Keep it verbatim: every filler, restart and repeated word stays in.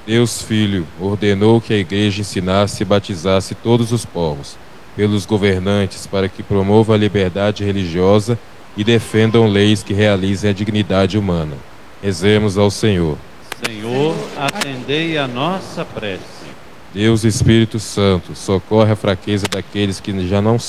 Deus Filho ordenou que a Igreja ensinasse e batizasse todos os povos, pelos governantes, para que promova a liberdade religiosa e defendam leis que realizem a dignidade humana. Rezemos ao Senhor. Senhor, atendei a nossa prece. Deus Espírito Santo, socorre a fraqueza daqueles que já não